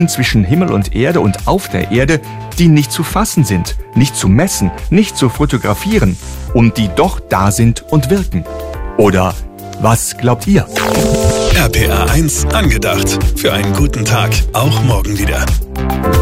zwischen Himmel und Erde und auf der Erde, die nicht zu fassen sind, nicht zu messen, nicht zu fotografieren und die doch da sind und wirken. Oder was glaubt ihr? RPA 1 angedacht. Für einen guten Tag, auch morgen wieder.